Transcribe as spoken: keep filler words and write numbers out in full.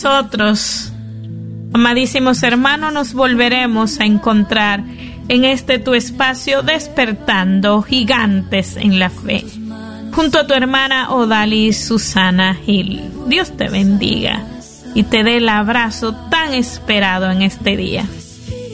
Nosotros, amadísimos hermanos, nos volveremos a encontrar en este tu espacio Despertando Gigantes en la Fe, junto a tu hermana Odalis Susana Gil. Dios te bendiga y te dé el abrazo tan esperado en este día.